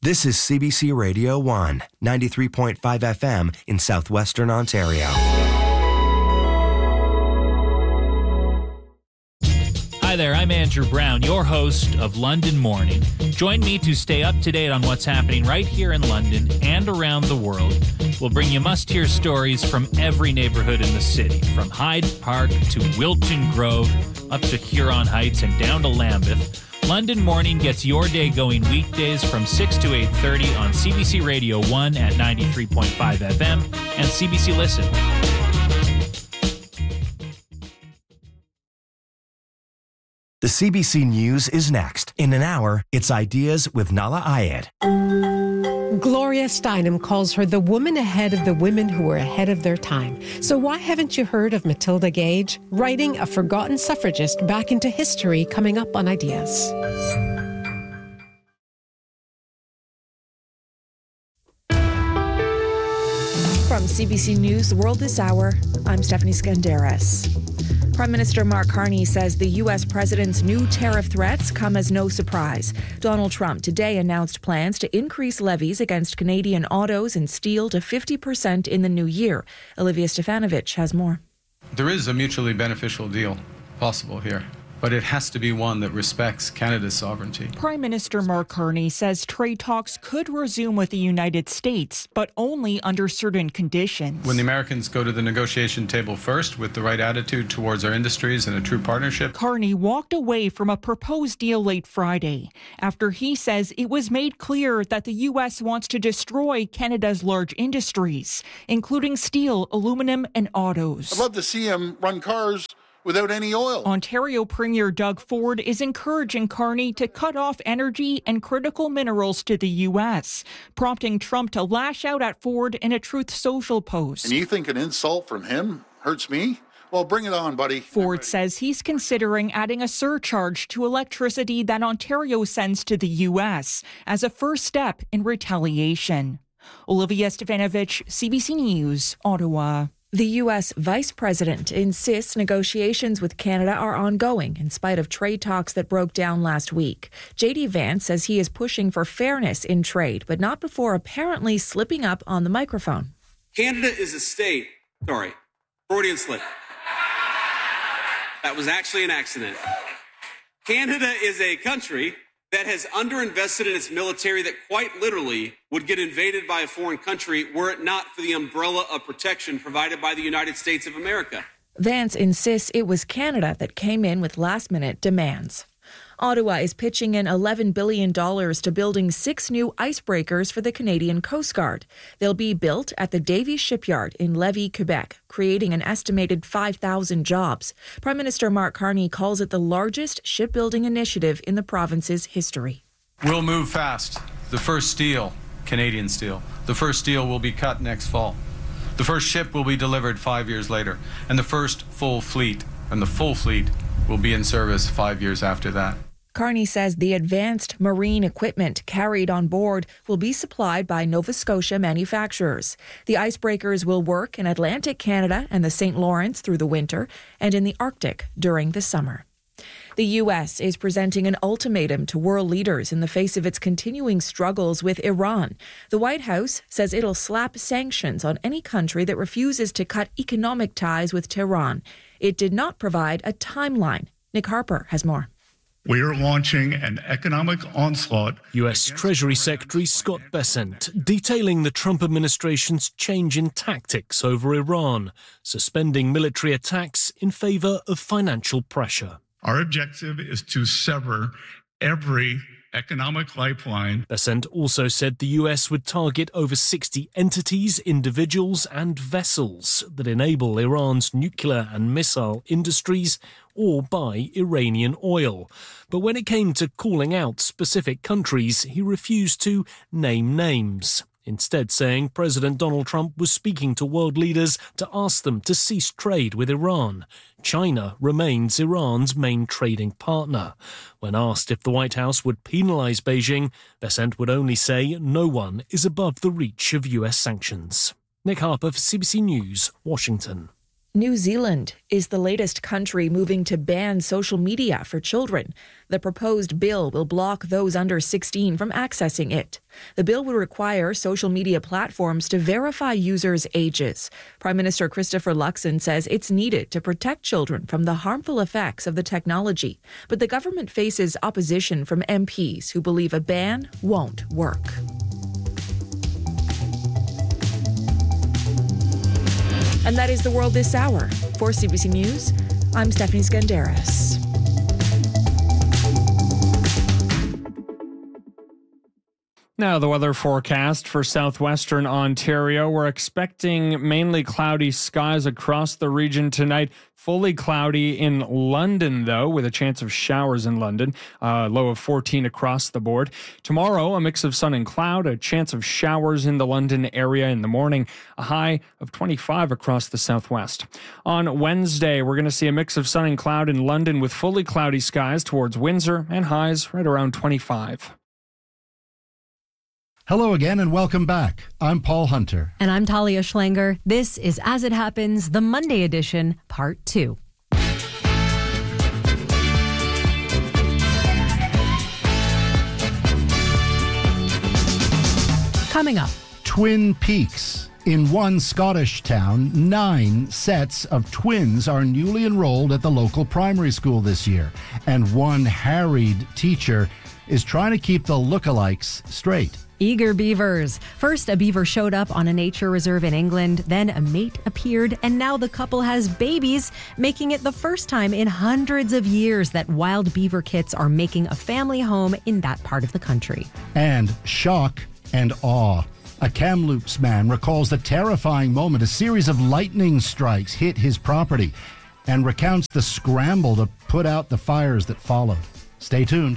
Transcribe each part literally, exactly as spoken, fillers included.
This is C B C Radio one, ninety-three point five F M in southwestern Ontario. Hi there, I'm Andrew Brown, your host of London Morning. Join me to stay up to date on what's happening right here in London and around the world. We'll bring you must-hear stories from every neighborhood in the city, from Hyde Park to Wilton Grove, up to Huron Heights and down to Lambeth. London Morning gets your day going weekdays from six to eight thirty on C B C Radio one at ninety-three point five F M and C B C Listen. The C B C News is next. In an hour, it's Ideas with Nala Ayed. Gloria Steinem calls her the woman ahead of the women who were ahead of their time. So why haven't you heard of Matilda Gage? Writing a forgotten suffragist back into history, coming up on Ideas. From C B C News, the world this hour, I'm Stephanie Skandaris. Prime Minister Mark Carney says the U S president's new tariff threats come as no surprise. Donald Trump today announced plans to increase levies against Canadian autos and steel to fifty percent in the new year. Olivia Stefanovich has more. There is a mutually beneficial deal possible here, but it has to be one that respects Canada's sovereignty. Prime Minister Mark Carney says trade talks could resume with the United States, but only under certain conditions. When the Americans go to the negotiation table first with the right attitude towards our industries and a true partnership. Carney walked away from a proposed deal late Friday after he says it was made clear that the U S wants to destroy Canada's large industries, including steel, aluminum, and autos. I'd love to see him run cars without any oil. Ontario Premier Doug Ford is encouraging Carney to cut off energy and critical minerals to the U S, prompting Trump to lash out at Ford in a Truth Social post. And you think an insult from him hurts me? Well, bring it on, buddy. Ford says he's considering adding a surcharge to electricity that Ontario sends to the U S as a first step in retaliation. Olivia Stefanovich, C B C News, Ottawa. The U S Vice President insists negotiations with Canada are ongoing in spite of trade talks that broke down last week. J D Vance says he is pushing for fairness in trade, but not before apparently slipping up on the microphone. Canada is a state. Sorry, Freudian slip. That was actually an accident. Canada is a country that has underinvested in its military that quite literally would get invaded by a foreign country were it not for the umbrella of protection provided by the United States of America. Vance insists it was Canada that came in with last-minute demands. Ottawa is pitching in eleven billion dollars to building six new icebreakers for the Canadian Coast Guard. They'll be built at the Davie Shipyard in Lévis, Quebec, creating an estimated five thousand jobs. Prime Minister Mark Carney calls it the largest shipbuilding initiative in the province's history. We'll move fast. The first steel, Canadian steel, the first steel will be cut next fall. The first ship will be delivered five years later, and the first full fleet, and the full fleet will be in service five years after that. Carney says the advanced marine equipment carried on board will be supplied by Nova Scotia manufacturers. The icebreakers will work in Atlantic Canada and the Saint Lawrence through the winter and in the Arctic during the summer. The U S is presenting an ultimatum to world leaders in the face of its continuing struggles with Iran. The White House says it'll slap sanctions on any country that refuses to cut economic ties with Tehran. It did not provide a timeline. Nick Harper has more. We are launching an economic onslaught. U S Treasury Secretary Scott Bessent detailing the Trump administration's change in tactics over Iran, suspending military attacks in favor of financial pressure. Our objective is to sever every economic lifeline. Bessent also said the U S would target over sixty entities, individuals and vessels that enable Iran's nuclear and missile industries or buy Iranian oil. But when it came to calling out specific countries, he refused to name names, instead saying President Donald Trump was speaking to world leaders to ask them to cease trade with Iran. China remains Iran's main trading partner. When asked if the White House would penalize Beijing, Bessent would only say no one is above the reach of U S sanctions. Nick Harper for C B C News, Washington. New Zealand is the latest country moving to ban social media for children. The proposed bill will block those under sixteen from accessing it. The bill would require social media platforms to verify users' ages. Prime Minister Christopher Luxon says it's needed to protect children from the harmful effects of the technology. But the government faces opposition from M Ps who believe a ban won't work. And that is the world this hour. For C B C News, I'm Stephanie Skandaris. Now, the weather forecast for southwestern Ontario. We're expecting mainly cloudy skies across the region tonight. Fully cloudy in London, though, with a chance of showers in London. Uh, low of fourteen across the board. Tomorrow, a mix of sun and cloud, a chance of showers in the London area in the morning. A high of twenty-five across the southwest. On Wednesday, we're going to see a mix of sun and cloud in London with fully cloudy skies towards Windsor and highs right around twenty-five. Hello again and welcome back. I'm Paul Hunter. And I'm Talia Schlanger. This is As It Happens, the Monday edition, part two. Coming up. Twin Peaks. In one Scottish town, nine sets of twins are newly enrolled at the local primary school this year. And one harried teacher is trying to keep the lookalikes straight. Eager beavers. First, a beaver showed up on a nature reserve in England. Then a mate appeared, and now the couple has babies, making it the first time in hundreds of years that wild beaver kits are making a family home in that part of the country. And shock and awe. A Kamloops man recalls the terrifying moment a series of lightning strikes hit his property and recounts the scramble to put out the fires that followed. Stay tuned.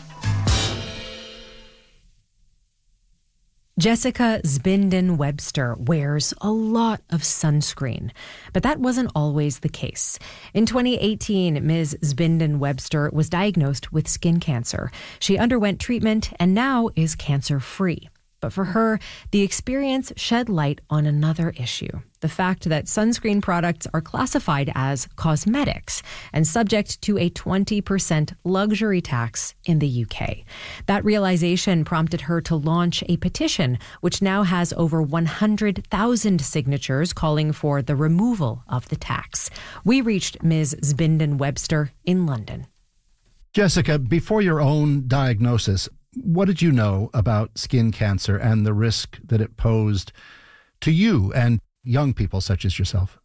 Jessica Zbinden Webster wears a lot of sunscreen, but that wasn't always the case. In twenty eighteen, Miz Zbinden Webster was diagnosed with skin cancer. She underwent treatment and now is cancer-free. But for her, the experience shed light on another issue, the fact that sunscreen products are classified as cosmetics and subject to a twenty percent luxury tax in the U K. That realization prompted her to launch a petition, which now has over one hundred thousand signatures calling for the removal of the tax. We reached Miz Zbinden Webster in London. Jessica, before your own diagnosis, what did you know about skin cancer and the risk that it posed to you and young people such as yourself?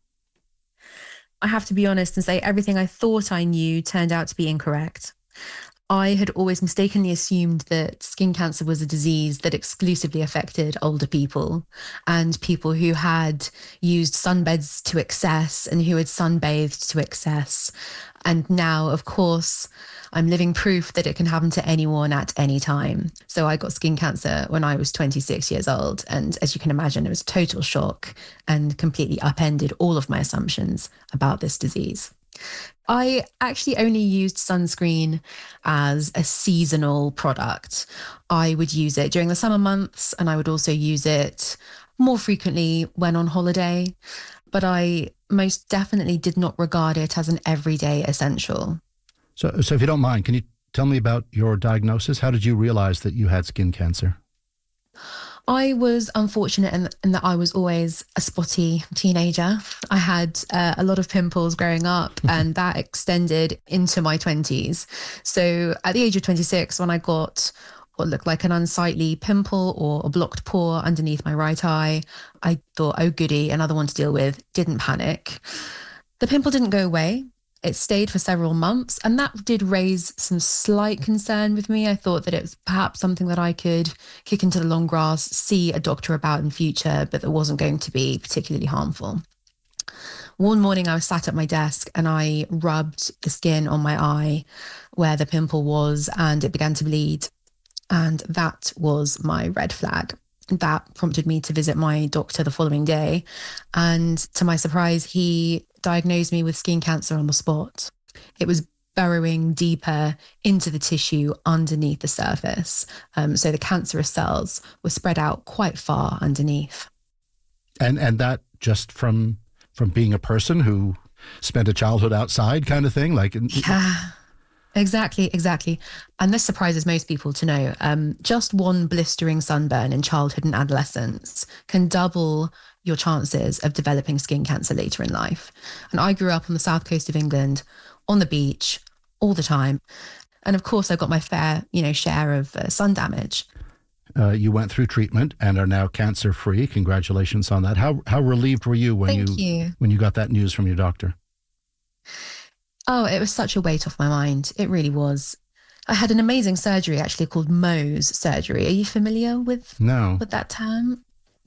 I have to be honest and say everything I thought I knew turned out to be incorrect. I had always mistakenly assumed that skin cancer was a disease that exclusively affected older people and people who had used sunbeds to excess and who had sunbathed to excess. And now, of course, I'm living proof that it can happen to anyone at any time. So I got skin cancer when I was twenty-six years old. And as you can imagine, it was a total shock and completely upended all of my assumptions about this disease. I actually only used sunscreen as a seasonal product. I would use it during the summer months, and I would also use it more frequently when on holiday. But I most definitely did not regard it as an everyday essential. So, so if you don't mind, can you tell me about your diagnosis? How did you realize that you had skin cancer? I was unfortunate in, in that I was always a spotty teenager. I had uh, a lot of pimples growing up, and that extended into my twenties. So at the age of twenty-six, when I got what looked like an unsightly pimple or a blocked pore underneath my right eye, I thought, oh goody, another one to deal with. Didn't panic. The pimple didn't go away. It stayed for several months, and that did raise some slight concern with me. I thought that it was perhaps something that I could kick into the long grass, see a doctor about in future, but that wasn't going to be particularly harmful. One morning I was sat at my desk and I rubbed the skin on my eye where the pimple was, and it began to bleed. And that was my red flag. That prompted me to visit my doctor the following day. And to my surprise, he diagnosed me with skin cancer on the spot. It was burrowing deeper into the tissue underneath the surface. Um, so the cancerous cells were spread out quite far underneath. And and that just from from being a person who spent a childhood outside kind of thing? Like, yeah, exactly, exactly. And this surprises most people to know. Um, just one blistering sunburn in childhood and adolescence can double your chances of developing skin cancer later in life. And I grew up on the south coast of England, on the beach, all the time. And of course, I got my fair, you know, share of uh, sun damage. Uh, you went through treatment and are now cancer-free. Congratulations on that. How how relieved were you when Thank you, you when you got that news from your doctor? Oh, it was such a weight off my mind. It really was. I had an amazing surgery actually called Mohs surgery. Are you familiar with, no. with that term?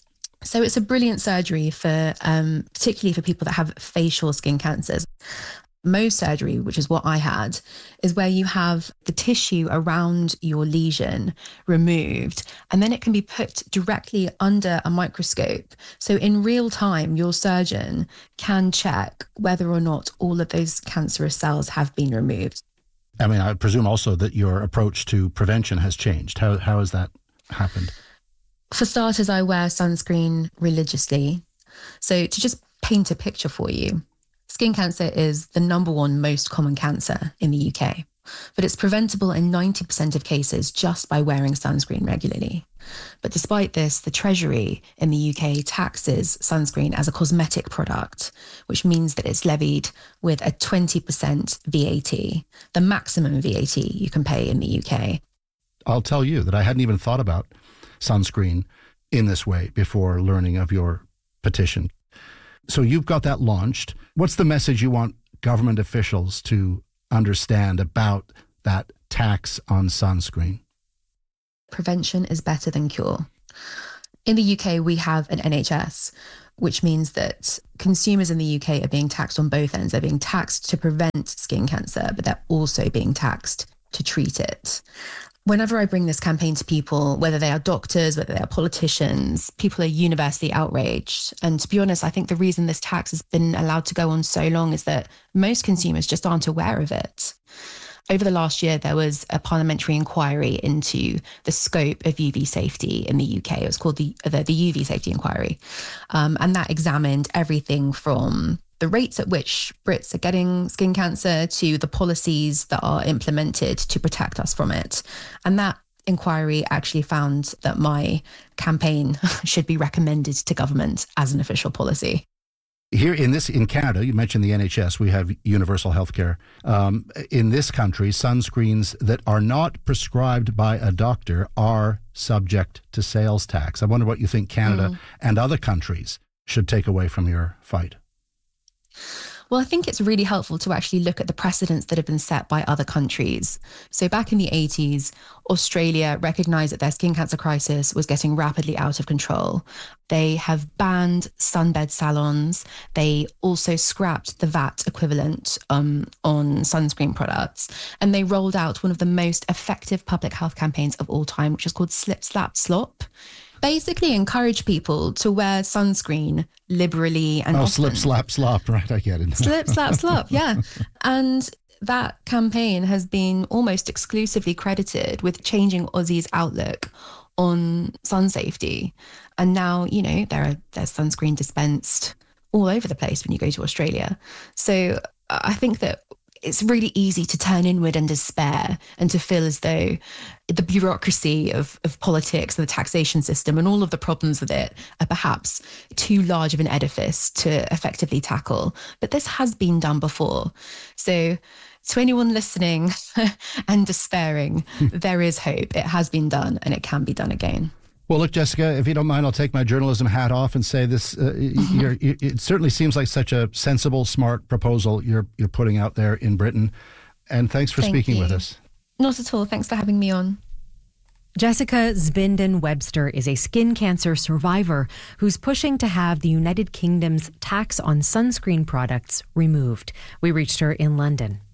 So it's a brilliant surgery for, um, particularly for people that have facial skin cancers. Mohs surgery, which is what I had, is where you have the tissue around your lesion removed, and then it can be put directly under a microscope. So in real time, your surgeon can check whether or not all of those cancerous cells have been removed. I mean, I presume also that your approach to prevention has changed. How how has that happened? For starters, I wear sunscreen religiously. So to just paint a picture for you, skin cancer is the number one most common cancer in the U K, but it's preventable in ninety percent of cases just by wearing sunscreen regularly. But despite this, the Treasury in the U K taxes sunscreen as a cosmetic product, which means that it's levied with a twenty percent V A T, the maximum V A T you can pay in the U K. I'll tell you that I hadn't even thought about sunscreen in this way before learning of your petition. So you've got that launched. What's the message you want government officials to understand about that tax on sunscreen? Prevention is better than cure. In the U K, we have an N H S, which means that consumers in the U K are being taxed on both ends. They're being taxed to prevent skin cancer, but they're also being taxed to treat it. Whenever I bring this campaign to people, whether they are doctors, whether they are politicians, people are universally outraged. And to be honest, I think the reason this tax has been allowed to go on so long is that most consumers just aren't aware of it. Over the last year, there was a parliamentary inquiry into the scope of U V safety in the U K. It was called the the, the U V Safety Inquiry. Um, and that examined everything from the rates at which Brits are getting skin cancer to the policies that are implemented to protect us from it. And that inquiry actually found that my campaign should be recommended to government as an official policy. Here in this, in Canada, you mentioned the N H S, we have universal healthcare. Um, in this country, sunscreens that are not prescribed by a doctor are subject to sales tax. I wonder what you think Canada mm. and other countries should take away from your fight. Well, I think it's really helpful to actually look at the precedents that have been set by other countries. So back in the eighties, Australia recognized that their skin cancer crisis was getting rapidly out of control. They have banned sunbed salons. They also scrapped the V A T equivalent um, on sunscreen products. And they rolled out one of the most effective public health campaigns of all time, which is called Slip, Slap, Slop. Basically encourage people to wear sunscreen liberally and oh, often. slip, slap, slop, right, I get it. Slip, slap, slop, yeah. And that campaign has been almost exclusively credited with changing Aussie's outlook on sun safety. And now, you know, there are there's sunscreen dispensed all over the place when you go to Australia. So I think that it's really easy to turn inward and despair and to feel as though the bureaucracy of, of politics and the taxation system and all of the problems with it are perhaps too large of an edifice to effectively tackle. But this has been done before. So to anyone listening and despairing, there is hope. It has been done and it can be done again. Well, look, Jessica, if you don't mind, I'll take my journalism hat off and say this. Uh, you're, it certainly seems like such a sensible, smart proposal you're you're putting out there in Britain. And thanks for Thank speaking you. with us. Not at all. Thanks for having me on. Jessica Zbinden Webster is a skin cancer survivor who's pushing to have the United Kingdom's tax on sunscreen products removed. We reached her in London.